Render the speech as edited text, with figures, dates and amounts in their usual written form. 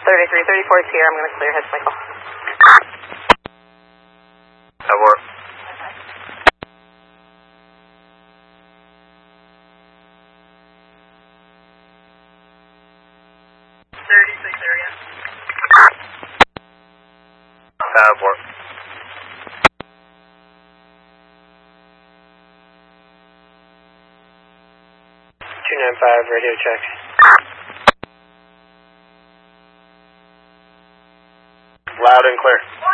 3334 is here. I'm going to clear head cycle. That work. Area. That work. Radio check. Loud and clear.